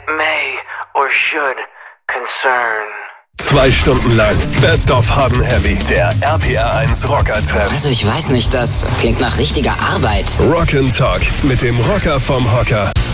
may or should concern. 2 Stunden lang Best of Hard & Heavy, der RPR1 Rocker-Treff. Also ich weiß nicht, das klingt nach richtiger Arbeit. Rock ' Talk mit dem Rocker vom Hocker.